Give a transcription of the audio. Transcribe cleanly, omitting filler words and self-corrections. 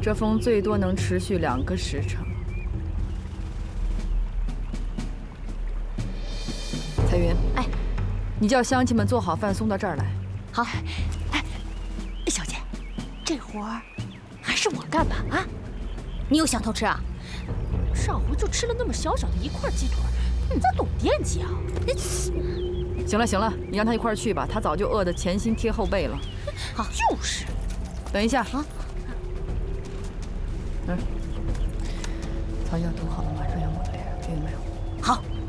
这风最多能持续2个时辰。彩云， 哎， 你叫乡亲们做好饭送到这儿来。 好。哎，小姐，这活儿还是我干吧？啊，你又想偷吃啊？上回就吃了那么小小的一块鸡腿，你咋总惦记啊？ 行了行了，你让他一块儿去吧，他早就饿得前心贴后背了。 好，就是。 等一下啊。 草药读好了，马上要抹脸，听见没有？ 好。